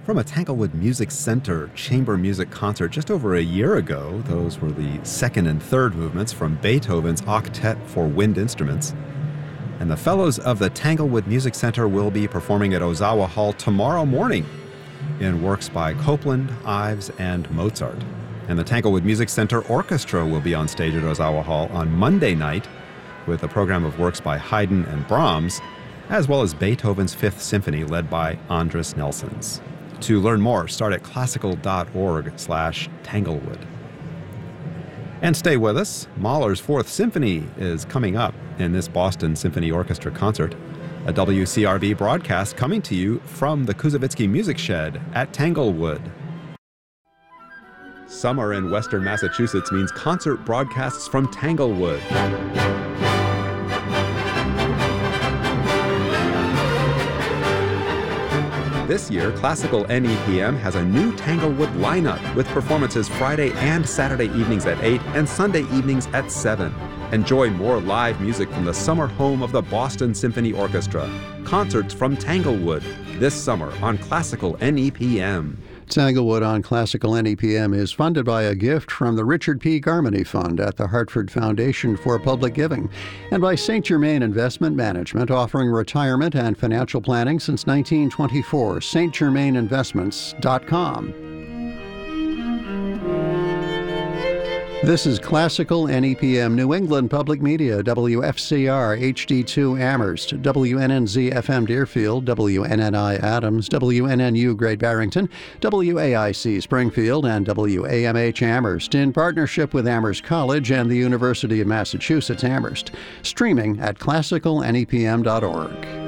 From a Tanglewood Music Center chamber music concert just over a year ago. Those were the second and third movements from Beethoven's Octet for Wind Instruments. And the fellows of the Tanglewood Music Center will be performing at Ozawa Hall tomorrow morning in works by Copland, Ives, and Mozart. And the Tanglewood Music Center Orchestra will be on stage at Ozawa Hall on Monday night with a program of works by Haydn and Brahms, as well as Beethoven's Fifth Symphony led by Andris Nelsons. To learn more, start at classical.org/Tanglewood. And stay with us. Mahler's Fourth Symphony is coming up in this Boston Symphony Orchestra concert, a WCRB broadcast coming to you from the Kuzovitsky Music Shed at Tanglewood. Summer in Western Massachusetts means concert broadcasts from Tanglewood. This year, Classical NEPM has a new Tanglewood lineup with performances Friday and Saturday evenings at 8 and Sunday evenings at 7. Enjoy more live music from the summer home of the Boston Symphony Orchestra. Concerts from Tanglewood this summer on Classical NEPM. Tanglewood on Classical NEPM is funded by a gift from the Richard P. Garmany Fund at the Hartford Foundation for Public Giving and by St. Germain Investment Management, offering retirement and financial planning since 1924. stgermaininvestments.com. This is Classical NEPM, New England Public Media, WFCR, HD2 Amherst, WNNZ FM Deerfield, WNNI Adams, WNNU Great Barrington, WAIC Springfield, and WAMH Amherst, in partnership with Amherst College and the University of Massachusetts Amherst. Streaming at classicalnepm.org.